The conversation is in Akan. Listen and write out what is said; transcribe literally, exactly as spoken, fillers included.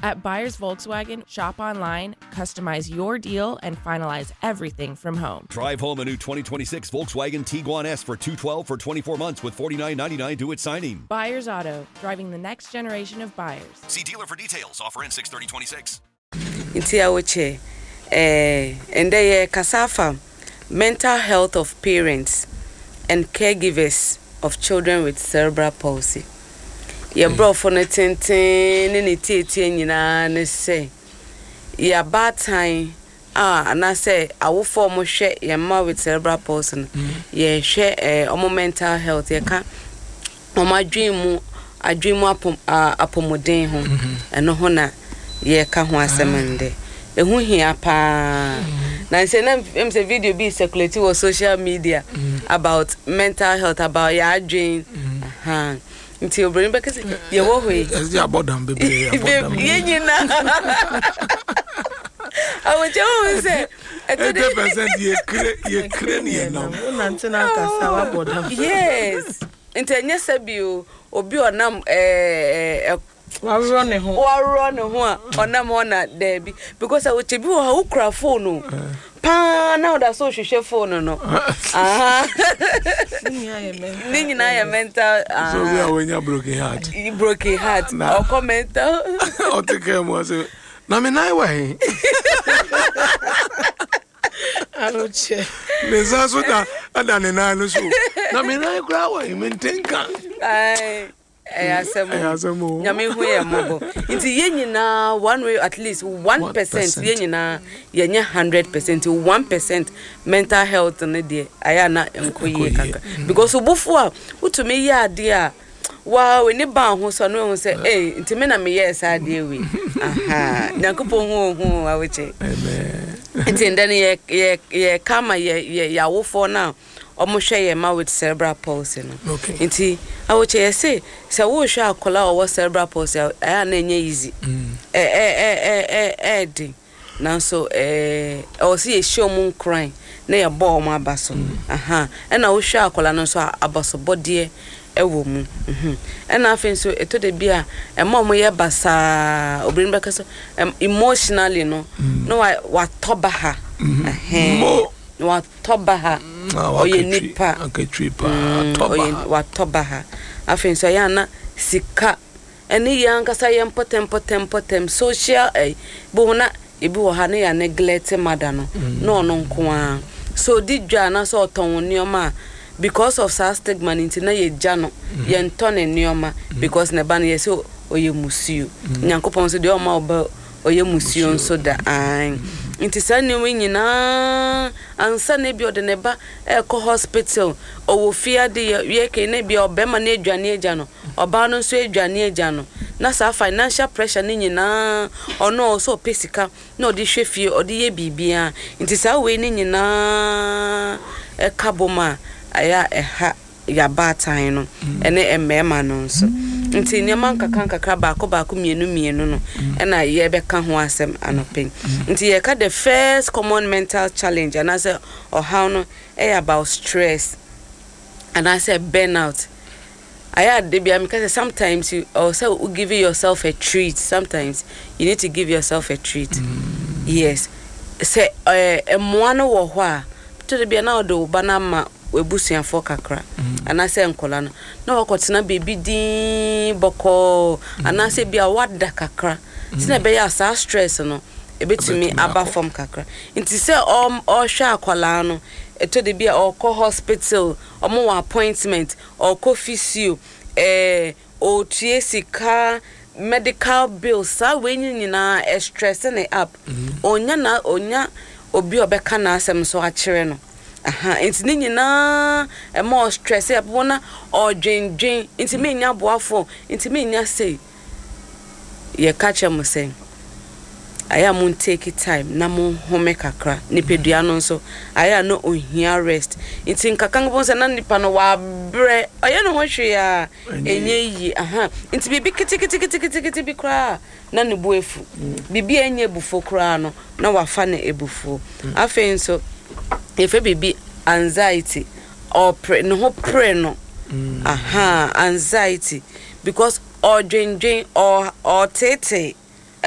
At Buyers Volkswagen, shop online, customize your deal, and finalize everything from home. Drive home a new twenty twenty-six Volkswagen Tiguan S for two hundred twelve for twenty-four months with forty-nine ninety-nine due at signing. Buyers Auto, driving the next generation of buyers. See dealer for details. Offer in six thirty twenty-six. Intia Uche, eh, and they Kasafa, mental health of parents and caregivers of children with cerebral palsy. Ya bro for na tenten ni tete nyina ne say ya bad time ah and say awo for mo hwe ya ma with cerebral palsy no ye hwe eh omo mental health ye ka omo adwen mu adwen mu apom apomoden ho eno ho na ye ka ho asemende ehu hia pa na say na em say video be circulate on social media about mental health about ya adwen aha until bring back ye wo hwe is ya bodam bebe bodam ye nyina I want you say eighty percent ye kre ye kre ni na una ntina kasa wa bodam yes intenya sabio obi onam eh wa ro ne ho wa ro ne ho a onam ona debi because I would be wo ukra phone pa now that so hwehwe phone no aha ni nyina ya mental so we are when you broken heart broken heart or comment o te ke mo se na me nai wa he aroche me za so da ada ne na no so na me nai kra wa he mentenka ai ayasemo nyame hu ye mobo nti ye nyina one way at least one percent ye nyina ye nya one hundred percent one percent mental health ne de aya na enkoye kaka because obufu a utumi ye ade a wa we ni ba ho so no hu se eh nti me na me ye sa ade we aha nyakopo hu hu a weche amen nti ndani ye ye ye kama ye ye yawofo na omo hwe ye ma with cerebral palsy no okay nti awoche ye say se wo hwe akola o cerebral palsy aya na enye easy eh eh eh eh eh di na so eh o si ye show mun crying na ye bo omo abaso aha e na wo hwe akola no so abaso bode ewo mu mhm e na afen so eto de bia e ma omo ye basa obrin bekaso emotionally no no wa toba ha eh wa toba ha oye nipa okay tripa toba oye wa toba ha afen so ya na sika eni yanka sa yem potem potem potem social eh bo na ebi wo ha na ya neglect mother no no no nko so di dwa na so oton nioma because of sa stigma nti na ye gya no ye ntone nioma because ne ba na ye so oye musio nyankopon so de o ma oba oye musio so da an nti sa ne we nyina ansa ne bi ode ne ba e ko hospital o wo fia de ye ke ne bi obema na adwane agya no oba no so adwane agya no na sa financial pressure ne nyina ono so pesika na odi hwe fie odi ye bibia nti sa we ne nyina e kaboma aya eha ya batan no ene emema no nso nti nyama nkaka nkaka ba ko ba ko mienu mienu no ena ye be ka ho asem anopen nti ye ka the first common mental challenge and I say or how no e about stress and I say burnout aya de bia because sometimes you also give yourself a treat sometimes you need to give yourself a treat mm. yes say eh emoano wo ho a to de bia na odo banama webusian for kakra anase nkola no na wakotena baby din boko anase bia wada kakra tina be ya sa stress no ebetumi aba from kakra nti se o o hwa akola no eto de bia o ko hospital o mo appointment o ko physio eh o tie sika medical bills sa we nyina e stress ne up onya na onya obi obeka na asem so akire no aha enti ni nyina e more stress e bona o dwendwen enti me nya boafo enti me nya say ye catch am say aya mun take it time na mun home kakra ni pedua no so aya no ohia rest enti nkaka bon say na nipa no wa bre oye no ho hwe a enye yi aha enti bibi kitikitikitikiti bi kra na ne buefu bibi enye bufo kra no na wafa na ebufu afen so if it be anxiety or pre no pre no mm. aha anxiety because or dwen dwen or or tete